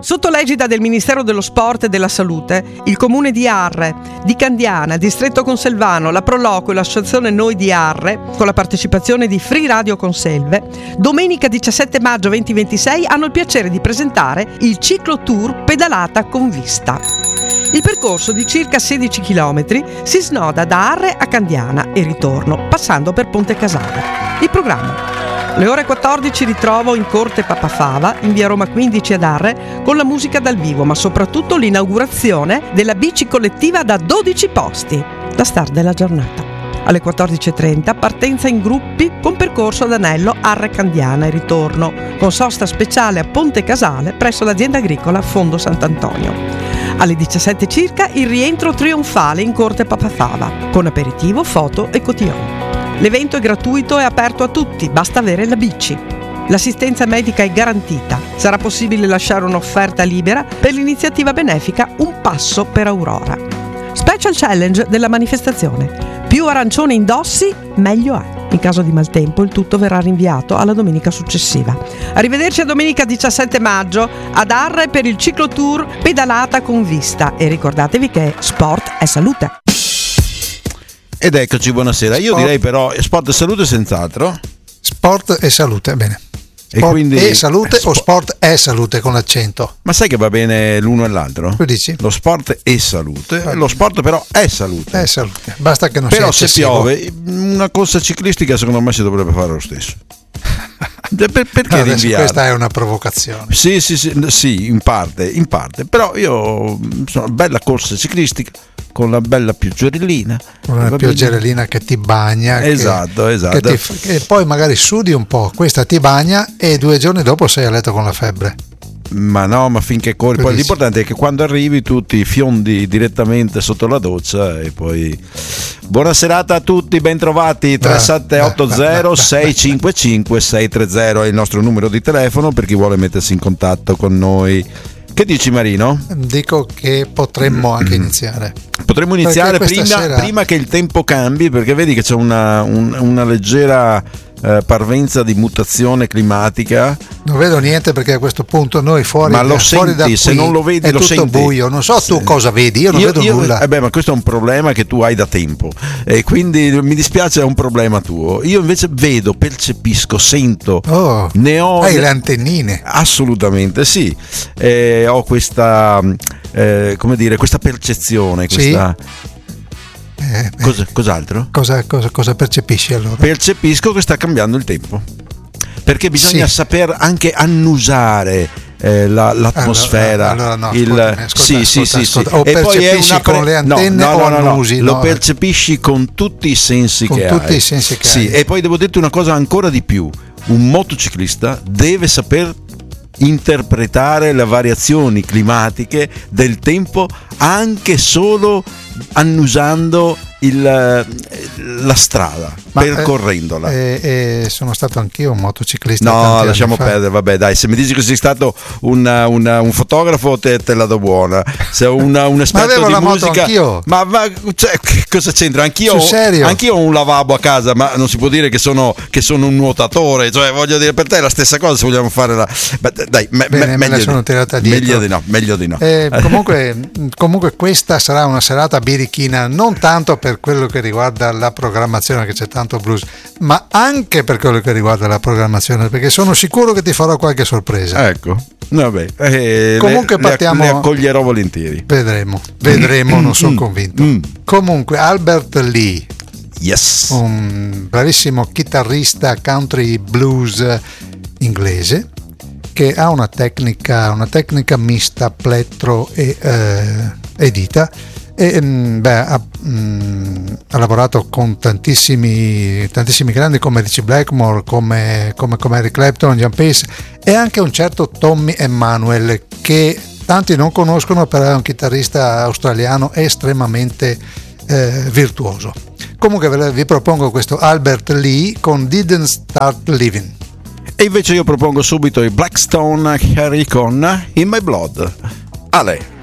Sotto l'egida del Ministero dello Sport e della Salute, il Comune di Arre, di Candiana, Distretto Conselvano, la Proloco e l'Associazione Noi di Arre, con la partecipazione di Free Radio Conselve, domenica 17 maggio 2026 hanno il piacere di presentare il ciclo tour Pedalata con Vista. Il percorso di circa 16 km si snoda da Arre a Candiana e ritorno, passando per Ponte Casale. Il programma: alle ore 14 ritrovo in Corte Papafava, in via Roma 15 ad Arre, con la musica dal vivo, ma soprattutto l'inaugurazione della bici collettiva da 12 posti, la star della giornata. Alle 14.30 partenza in gruppi con percorso ad anello Arre-Candiana e ritorno, con sosta speciale a Ponte Casale presso l'azienda agricola Fondo Sant'Antonio. Alle 17 circa il rientro trionfale in Corte Papafava, con aperitivo, foto e cotillon. L'evento è gratuito e aperto a tutti, basta avere la bici. L'assistenza medica è garantita. Sarà possibile lasciare un'offerta libera per l'iniziativa benefica Un Passo per Aurora. Special challenge della manifestazione: più arancione indossi, meglio è. In caso di maltempo il tutto verrà rinviato alla domenica successiva. Arrivederci a domenica 17 maggio ad Arre per il ciclo tour Pedalata con Vista, e ricordatevi che sport è salute. Ed eccoci, buonasera. Io direi però sport e salute senz'altro. Sport e salute, bene. E Sport quindi e salute o sport e salute con l'accento? Ma sai che va bene l'uno e l'altro? Tu dici? Lo sport e salute, lo sport però è salute. È salute, basta che non però sia eccessivo. eccessivo. Se piove, una corsa ciclistica secondo me si dovrebbe fare lo stesso. Perché rinviare? Questa è una provocazione. Sì, in parte. Però io sono bella corsa ciclistica con la bella pioggerellina. Una pioggerellina che ti bagna. Esatto. E poi magari sudi un po', questa ti bagna e 2 giorni dopo sei a letto con la febbre. Ma no, ma finché corri. Poi l'importante è che quando arrivi tu ti fiondi direttamente sotto la doccia e poi. Buona serata a tutti, ben trovati. 3780 655 630 è il nostro numero di telefono per chi vuole mettersi in contatto con noi. Che dici, Marino? Dico che potremmo anche iniziare. Potremmo iniziare prima che il tempo cambi, perché vedi che c'è una leggera parvenza di mutazione climatica. Non vedo niente, perché a questo punto noi fuori, ma lo fuori senti, da qui se non lo vedi è lo tutto senti. buio. Non so tu cosa vedi, io non vedo nulla. Ma questo è un problema che tu hai da tempo e quindi mi dispiace, è un problema tuo. Io invece vedo, percepisco, sento, ne ho. Hai le antennine. Assolutamente sì. Ho questa come dire, questa percezione, questa. Cos'altro? Cosa percepisci allora? Percepisco che sta cambiando il tempo, perché bisogna saper anche annusare l'atmosfera. Allora no, ascolta. O e percepisci poi con le antenne o annusi? Lo percepisci con tutti i sensi che hai. I sensi che hai. E poi devo dirti una cosa ancora di più: un motociclista deve saper interpretare le variazioni climatiche del tempo anche solo annusando la strada, percorrendola. Sono stato anch'io un motociclista. No, lasciamo perdere, vabbè, dai, se mi dici che sei stato un fotografo te la do buona. Se un esperto di musica, anch'io. Ma cioè, cosa c'entra? Anch'io ho un lavabo a casa, ma non si può dire che sono un nuotatore, cioè voglio dire, per te è la stessa cosa se vogliamo fare la. Dai, meglio di no. Comunque questa sarà una serata birichina, non tanto per quello che riguarda la programmazione, che c'è tanto blues, ma anche per quello che riguarda la programmazione, perché sono sicuro che ti farò qualche sorpresa. Ecco, vabbè. Comunque partiamo. Le accoglierò volentieri. Vedremo, non sono convinto. Comunque Albert Lee, yes, un bravissimo chitarrista country blues inglese, che ha una tecnica mista, plettro e dita. Ha lavorato con tantissimi grandi come Richie Blackmore, come Eric Clapton, John Pace e anche un certo Tommy Emmanuel, che tanti non conoscono, però è un chitarrista australiano estremamente virtuoso. Comunque vi propongo questo Albert Lee con Didn't Start Living. E invece io propongo subito i Blackstone Harry con In My Blood. Ale.